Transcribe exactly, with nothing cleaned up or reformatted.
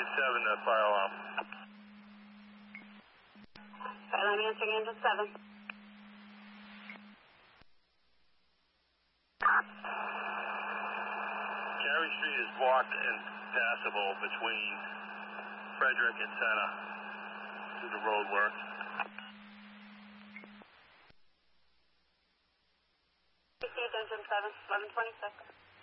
seven, uh, fire alarm. I'm answering engine seven. Carey Street is blocked and passable between Frederick and Center due to road work. Received engine seven, eleven twenty-six.